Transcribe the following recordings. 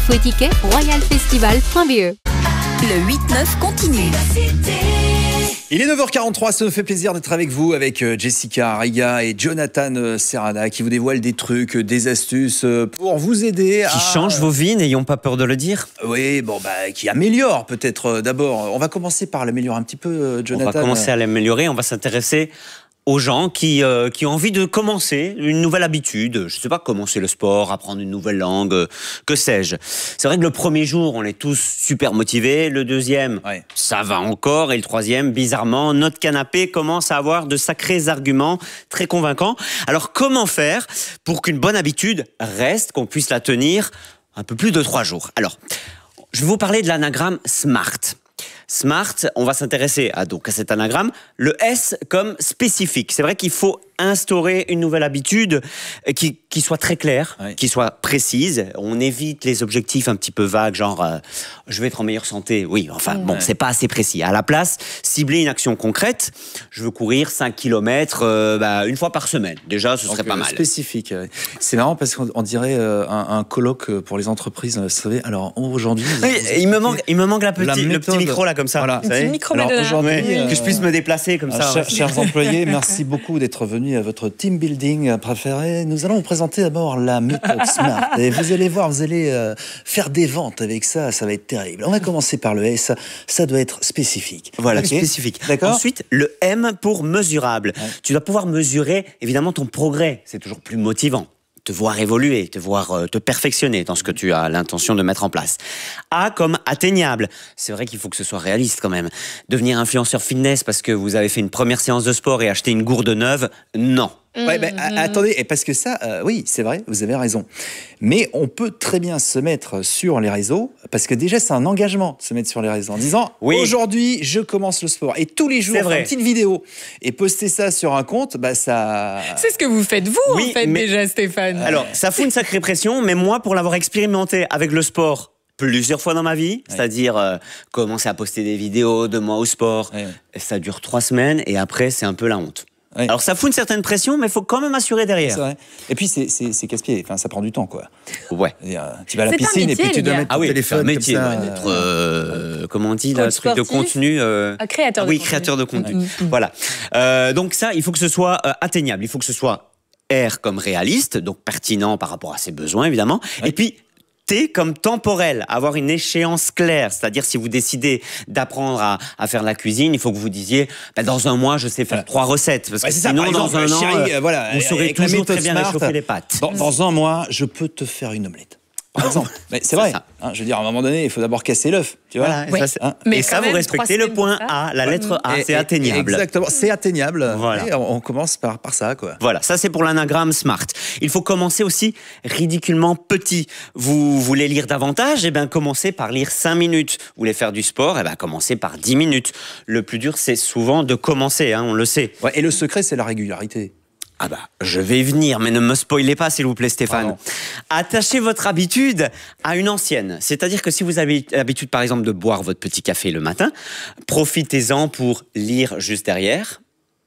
Faux ticket royalfestival.be. Le 8-9 continue. Il est 9h43, ça me fait plaisir d'être avec vous, avec Jessica Riga et Jonathan Serrada qui vous dévoilent des trucs, des astuces pour vous aider Qui changent vos vies, n'ayons pas peur de le dire. Oui, qui améliorent peut-être d'abord. On va commencer par l'améliorer un petit peu, Jonathan. On va commencer à l'améliorer, on va s'intéresser aux gens qui ont envie de commencer une nouvelle habitude, je sais pas, commencer le sport, apprendre une nouvelle langue, que sais-je. C'est vrai que le premier jour, on est tous super motivés, le deuxième, ça va encore, et le troisième, bizarrement, notre canapé commence à avoir de sacrés arguments très convaincants. Alors comment faire pour qu'une bonne habitude reste, qu'on puisse la tenir un peu plus de 3 jours? Alors, je vais vous parler de l'anagramme SMART. SMART, on va s'intéresser à cet anagramme. Le S comme spécifique. C'est vrai qu'il faut instaurer une nouvelle habitude qui soit très claire, qui soit précise. On évite les objectifs un petit peu vagues, genre je vais être en meilleure santé. Oui, enfin bon, c'est pas assez précis. À la place, cibler une action concrète. Je veux courir 5 km une fois par semaine. Déjà, ce serait pas mal. Spécifique. C'est marrant parce qu'on dirait un colloque pour les entreprises. Vous savez, alors aujourd'hui... il me manque le petit micro là comme ça. Voilà. Alors aujourd'hui, que je puisse me déplacer comme ça. Chers employés, merci beaucoup d'être venus à votre team building préféré. Nous allons vous présenter d'abord la méthode SMART. Et vous allez voir, vous allez faire des ventes avec ça, ça va être terrible. On va commencer par le S, ça doit être spécifique. Voilà, spécifique. D'accord. Ensuite, le M pour mesurable. Tu dois pouvoir mesurer, évidemment, ton progrès. C'est toujours plus motivant. Te voir évoluer, te voir te perfectionner dans ce que tu as l'intention de mettre en place. A comme atteignable. C'est vrai qu'il faut que ce soit réaliste quand même. Devenir influenceur fitness parce que vous avez fait une première séance de sport et acheté une gourde neuve, non. Attendez, et parce que ça, oui, c'est vrai, vous avez raison. Mais on peut très bien se mettre sur les réseaux, parce que déjà, c'est un engagement de se mettre sur les réseaux en disant aujourd'hui, je commence le sport. Et tous les jours, faire une petite vidéo et poster ça sur un compte, ça. C'est ce que vous faites, vous, en fait, déjà, Stéphane. Alors, ça fout une sacrée pression, mais moi, pour l'avoir expérimenté avec le sport plusieurs fois dans ma vie, c'est-à-dire commencer à poster des vidéos de moi au sport, ça dure 3 semaines et après, c'est un peu la honte. Alors ça fout une certaine pression, mais il faut quand même assurer derrière. C'est vrai. Et puis c'est casse-pied, enfin, ça prend du temps, quoi. Ouais. Tu vas à la piscine et puis tu dois mettre ton téléphone. C'est un métier, comment on dit, là, truc de contenu. Créateur de contenu. Créateur de contenu. Voilà. Donc ça, il faut que ce soit atteignable, il faut que ce soit R comme réaliste, donc pertinent par rapport à ses besoins, évidemment. Et puis T comme temporel, avoir une échéance claire, c'est-à-dire si vous décidez d'apprendre à faire la cuisine, il faut que vous disiez dans 1 mois je sais faire 3 recettes, parce que sinon dans 1 an vous saurez toujours très bien réchauffer les pâtes. Dans 1 mois je peux te faire une omelette, par exemple. Mais c'est vrai, je veux dire, à un moment donné, il faut d'abord casser l'œuf, tu vois. Et ça, vous respectez le point A, la lettre A, c'est atteignable. Exactement, c'est atteignable. Voilà. Et on commence par ça, quoi. Voilà, ça c'est pour l'anagramme SMART. Il faut commencer aussi ridiculement petit. Vous voulez lire davantage? Commencez par lire 5 minutes. Vous voulez faire du sport? Commencez par 10 minutes. Le plus dur, c'est souvent de commencer, on le sait. Et le secret, c'est la régularité. Je vais y venir, mais ne me spoilez pas, s'il vous plaît, Stéphane. Attachez votre habitude à une ancienne. C'est-à-dire que si vous avez l'habitude, par exemple, de boire votre petit café le matin, profitez-en pour lire juste derrière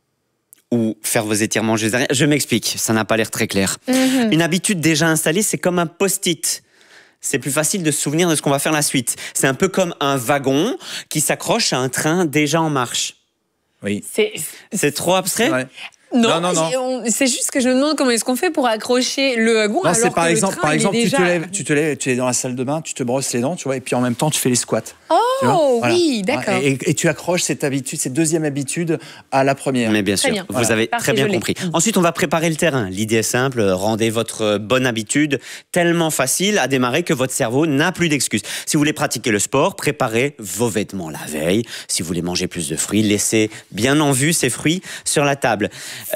ou faire vos étirements juste derrière. Je m'explique, ça n'a pas l'air très clair. Une habitude déjà installée, c'est comme un post-it. C'est plus facile de se souvenir de ce qu'on va faire la suite. C'est un peu comme un wagon qui s'accroche à un train déjà en marche. Oui. C'est trop abstrait? Non. C'est juste que je me demande comment est-ce qu'on fait pour accrocher le wagon alors que par exemple, le train, tu te lèves, tu es dans la salle de bain, tu te brosses les dents, tu vois, et puis en même temps tu fais les squats. Oui, d'accord. Et tu accroches cette deuxième habitude à la première. Mais bien sûr, vous avez très bien compris. Ensuite, on va préparer le terrain. L'idée est simple, rendez votre bonne habitude tellement facile à démarrer que votre cerveau n'a plus d'excuses. Si vous voulez pratiquer le sport, préparez vos vêtements la veille. Si vous voulez manger plus de fruits, laissez bien en vue ces fruits sur la table.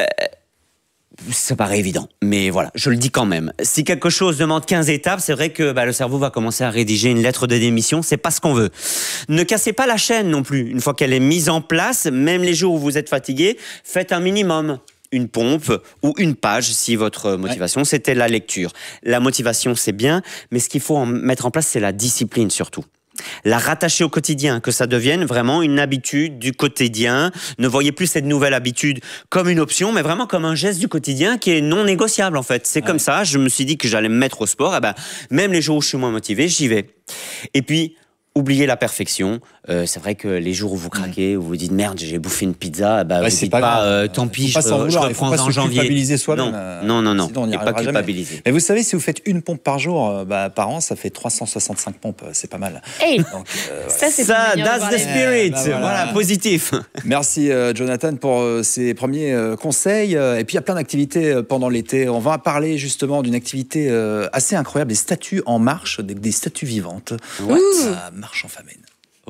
Ça paraît évident, mais voilà, je le dis quand même. Si quelque chose demande 15 étapes, c'est vrai que le cerveau va commencer à rédiger une lettre de démission, c'est pas ce qu'on veut. Ne cassez pas la chaîne non plus. Une fois qu'elle est mise en place, même les jours où vous êtes fatigué, faites un minimum. Une pompe ou une page si votre motivation c'était la lecture. La motivation c'est bien, mais ce qu'il faut mettre en place c'est la discipline surtout. La rattacher au quotidien, que ça devienne vraiment une habitude du quotidien. Ne voyez plus cette nouvelle habitude comme une option, mais vraiment comme un geste du quotidien qui est non négociable en fait. C'est comme ça, je me suis dit que j'allais me mettre au sport, et ben, même les jours où je suis moins motivé, j'y vais. Et puis, oubliez la perfection. C'est vrai que les jours où vous craquez, où vous dites merde, j'ai bouffé une pizza, bah, vous dites pas tant pis, je reprends en janvier. Culpabiliser soi-même. Non, il n'y a pas culpabiliser. Mais vous savez, si vous faites une pompe par jour, par an, ça fait 365 pompes. C'est pas mal. Hey, donc, ça, that's the spirit. Voilà, positif. Merci Jonathan pour ces premiers conseils. Et puis il y a plein d'activités pendant l'été. On va parler justement d'une activité assez incroyable, des statues en marche, des statues vivantes. Marche en famine.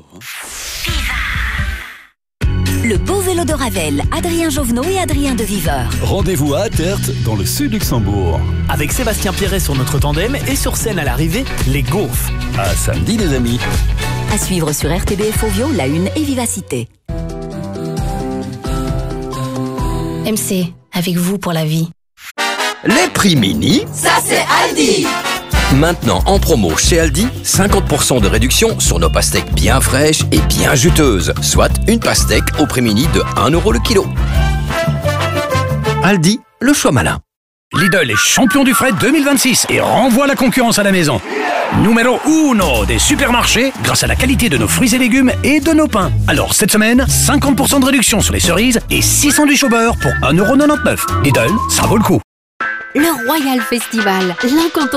Le beau vélo de Ravel, Adrien Jovenot et Adrien de Viveur. Rendez-vous à Attert, dans le sud Luxembourg. Avec Sébastien Pierret sur notre tandem et sur scène à l'arrivée, les gaufres. À samedi les amis. À suivre sur RTBF Ovio, La Une et Vivacité. MC, avec vous pour la vie. Les prix mini, Ça c'est Aldi. maintenant en promo chez Aldi, 50% de réduction sur nos pastèques bien fraîches et bien juteuses, soit une pastèque au prix mini de 1 € le kilo. Aldi, le choix malin. Lidl est champion du fret 2026 et renvoie la concurrence à la maison. Numéro 1 des supermarchés grâce à la qualité de nos fruits et légumes et de nos pains. Alors cette semaine, 50% de réduction sur les cerises et 6 sandwichs au beurre pour 1,99 €. Lidl, ça vaut le coup. Le Royal Festival, l'incontournable.